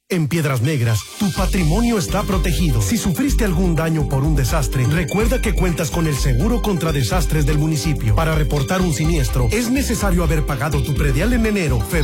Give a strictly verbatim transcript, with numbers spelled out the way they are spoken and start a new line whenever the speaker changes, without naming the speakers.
En Piedras Negras, tu patrimonio está protegido. Si sufriste algún daño por un desastre, recuerda que cuentas con el seguro contra desastres del municipio. Para reportar un siniestro, es necesario haber pagado tu predial en enero, febrero